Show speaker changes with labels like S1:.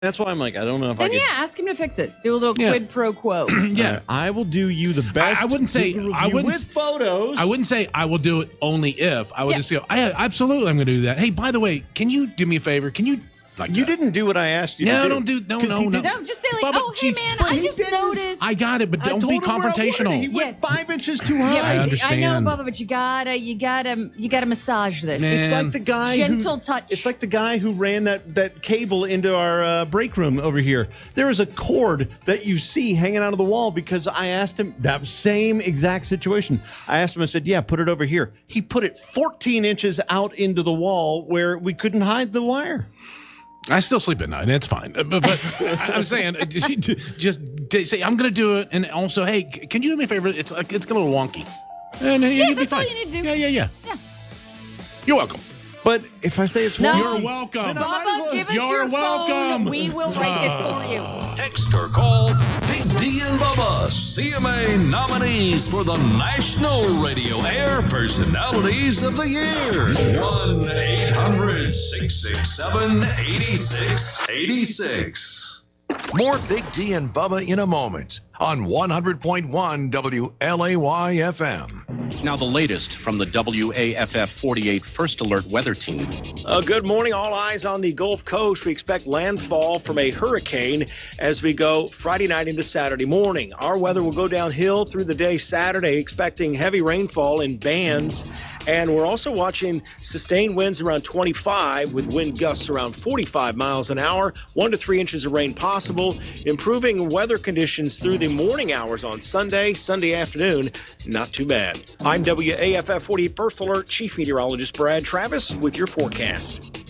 S1: That's why I'm like, I don't know if
S2: Then
S1: I can.
S2: ask him to fix it. Do a little quid pro quo.
S1: I will do you the best.
S3: I wouldn't say
S1: with photos.
S3: I wouldn't say I will do it only if. I would just go, absolutely, I'm going to do that. Hey, by the way, can you do me a favor? Can you
S1: you didn't do what I asked you to do.
S2: No, just say like, hey, man, I just noticed.
S3: I got it, but don't be confrontational.
S1: He went 5 inches too high.
S3: I understand.
S2: I know, Bubba, but you gotta massage this.
S3: Man.
S1: It's like the guy
S2: touch.
S1: It's like the guy who ran that cable into our break room over here. There is a cord that you see hanging out of the wall because I asked him that same exact situation. I asked him, I said, put it over here. He put it 14 inches out into the wall where we couldn't hide the wire.
S3: I still sleep at night. It's fine. But I'm saying, just say, I'm going to do it. And also, hey, can you do me a favor? It's a little wonky. And you'll be fine.
S2: All you need to do.
S3: Yeah. You're welcome.
S1: But if I say it's
S2: No.
S1: wonky,
S3: you're welcome.
S2: Bubba, give us
S3: You're
S2: your
S3: welcome.
S2: phone. We will break this for you.
S4: Text or call Big D and Bubba, CMA nominees for the National Radio Air Personalities of the Year. 1-800-667-8686.
S5: More Big D and Bubba in a moment on 100.1 WLAY FM.
S6: Now the latest from the WAFF 48 First Alert Weather Team.
S7: Good morning. All eyes on the Gulf Coast. We expect landfall from a hurricane as we go Friday night into Saturday morning. Our weather will go downhill through the day Saturday, expecting heavy rainfall in bands. And we're also watching sustained winds around 25 with wind gusts around 45 miles an hour, 1 to 3 inches of rain possible. Improving weather conditions through the morning hours on Sunday afternoon. Not too bad. I'm WAFF 48 First Alert Chief Meteorologist Brad Travis with your forecast.